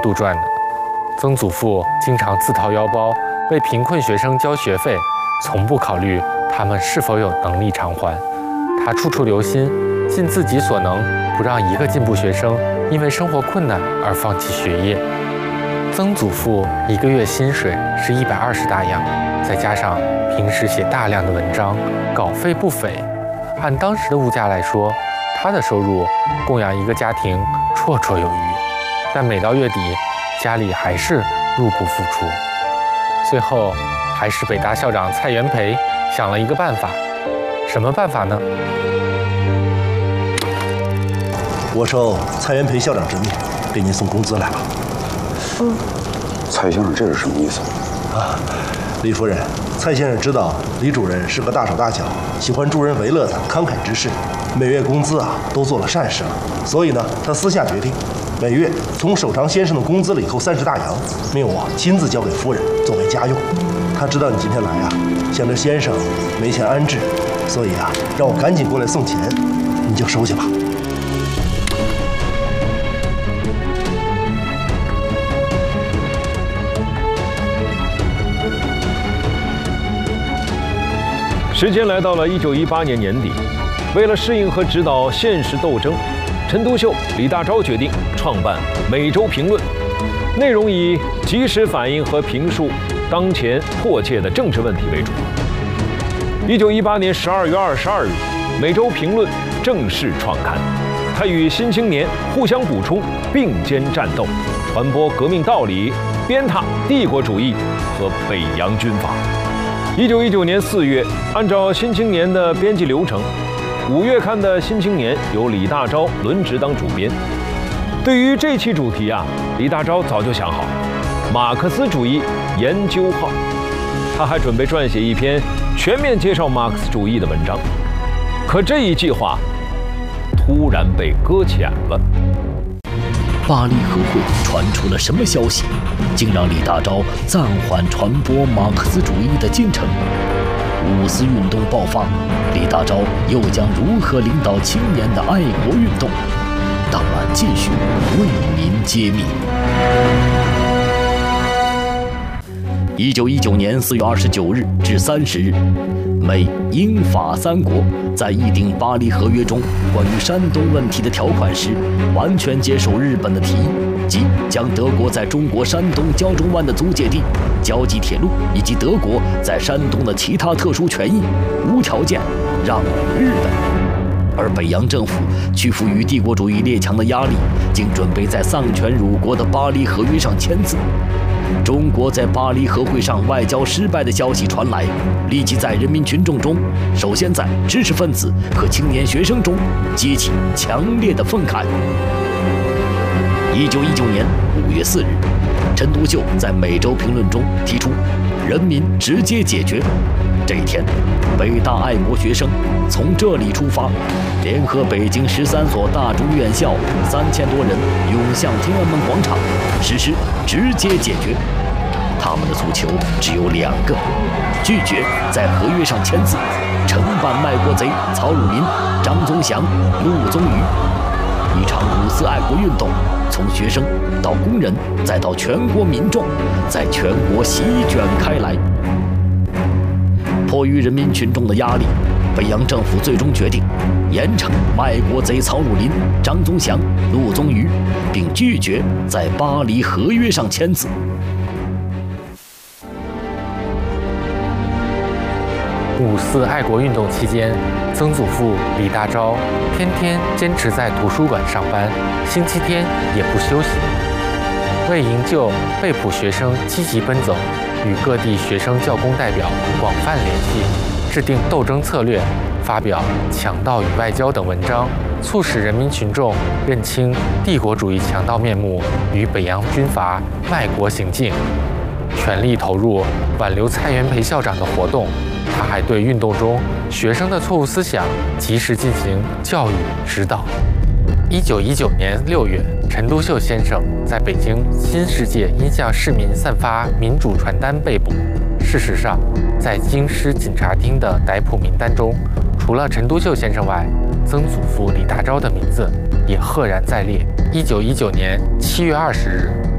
杜撰的。曾祖父经常自掏腰包为贫困学生交学费，从不考虑他们是否有能力偿还。他处处留心，尽自己所能，不让一个进步学生因为生活困难而放弃学业。曾祖父1个月薪水是120大洋，再加上平时写大量的文章，稿费不菲。按当时的物价来说，他的收入供养一个家庭绰绰有余。但每到月底，家里还是入不敷出。最后，还是北大校长蔡元培想了一个办法。什么办法呢？ 我受蔡元培校长之命，给您送工资来了。 蔡先生，这是什么意思？ 啊，李夫人，蔡先生知道李主任是个大手大脚、喜欢助人为乐的慷慨之士，每月工资都做了善事了，所以呢，他私下决定，每月从守常先生的工资里扣30大洋，命我亲自交给夫人作为家用。他知道你今天来想着先生没钱安置，所以让我赶紧过来送钱，你就收下吧。 时间来到了1918年年底，为了适应和指导现实斗争，陈独秀、李大钊决定创办《每周评论》，内容以及时反映和评述当前迫切的政治问题为主。1918年12月22日，《每周评论》正式创刊，它与《新青年》互相补充，并肩战斗，传播革命道理，鞭挞帝国主义和北洋军阀。1919年4月，按照《新青年》的编辑流程，5月刊的《新青年》由李大钊轮值当主编。对于这期主题李大钊早就想好，马克思主义研究号。他还准备撰写一篇全面介绍马克思主义的文章，可这一计划突然被搁浅了。 巴黎和会传出了什么消息，竟让李大钊暂缓传播马克思主义的进程？5四运动爆发，李大钊又将如何领导青年的爱国运动？档案继续为您揭秘。1919年4月29日至30日，美、英、法3国在议定巴黎合约中关于山东问题的条款时，完全接受日本的提议，即将德国在中国山东胶中湾的租界地、胶济铁路以及德国在山东的其他特殊权益无条件让予日本。而北洋政府屈服于帝国主义列强的压力，竟准备在丧权辱国的巴黎合约上签字。中国在巴黎和会上外交失败的消息传来，立即在人民群众中，首先在知识分子和青年学生中激起强烈的愤慨。1919年5月4日，陈独秀在《每周评论》中提出人民直接解决。这一天，北大爱国学生从这里出发，联合北京13所大中院校3000多人涌向天安门广场，实施直接解决。他们的诉求只有2个：拒绝在合约上签字，惩办卖国贼曹汝霖、张宗祥、陆宗舆。一场5四爱国运动，从学生到工人，再到全国民众，在全国席卷开来。迫于人民群众的压力，北洋政府最终决定严惩卖国贼曹汝霖、张宗祥、陆宗舆，并拒绝在巴黎合约上签字。 5四爱国运动期间，曾祖父李大钊天天坚持在图书馆上班，星期天也不休息。为营救被捕学生积极奔走，与各地学生教工代表广泛联系，制定斗争策略，发表《强盗与外交》等文章，促使人民群众认清帝国主义强盗面目与北洋军阀卖国行径，全力投入挽留蔡元培校长的活动。他还对运动中学生的错误思想及时进行教育指导。1919年6月，陈独秀先生在北京新世界因向市民散发民主传单被捕。事实上，在京师警察厅的逮捕名单中，除了陈独秀先生外，曾祖父李大钊的名字也赫然在列。1919年7月20日，